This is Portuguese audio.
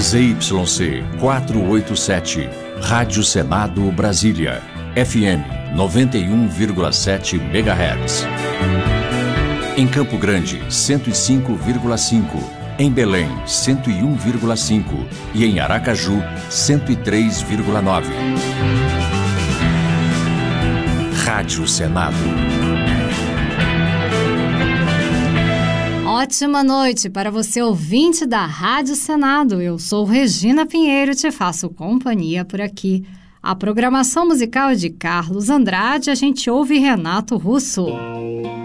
ZYC 487, Rádio Senado Brasília, FM 91,7 MHz. Em Campo Grande, 105,5. Em Belém, 101,5. E em Aracaju, 103,9. Rádio Senado. Ótima noite para você, ouvinte da Rádio Senado. Eu sou Regina Pinheiro e te faço companhia por aqui. A programação musical é de Carlos Andrade, a gente ouve Renato Russo.